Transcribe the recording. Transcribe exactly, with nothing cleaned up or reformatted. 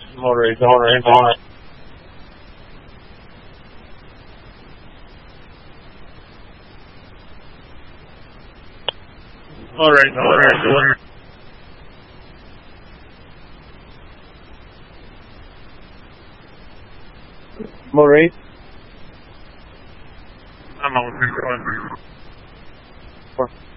Motor eight, motor eight, motor eight. Motor eight, motor eight, motor eight. Motor eight. I'm on three, four.